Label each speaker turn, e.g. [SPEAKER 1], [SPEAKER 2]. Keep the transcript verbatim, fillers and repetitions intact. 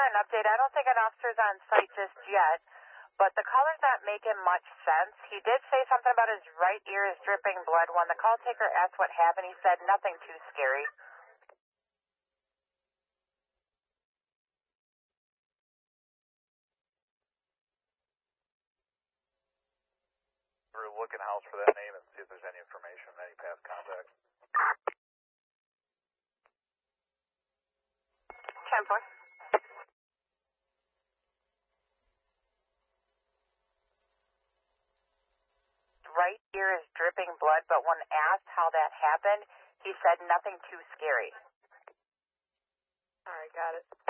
[SPEAKER 1] an update. I don't think an officer's on site just yet, but the caller's not making much sense. He did say something about his right ear is dripping blood. When the call taker asked what happened, he said nothing too scary.
[SPEAKER 2] We're looking house for that name and see if there's any information, any past contacts.
[SPEAKER 1] ten four. Right ear is dripping blood, but when asked how that happened, he said nothing too scary.
[SPEAKER 3] All right, got it.